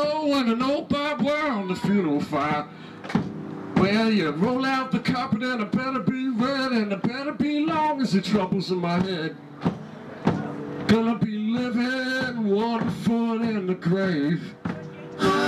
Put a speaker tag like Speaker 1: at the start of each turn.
Speaker 1: know when an old barbed wire on the funeral fire. Well, you roll out the carpet and it better be red, and it better be long as the troubles in my head. Gonna be living 1 foot in the grave.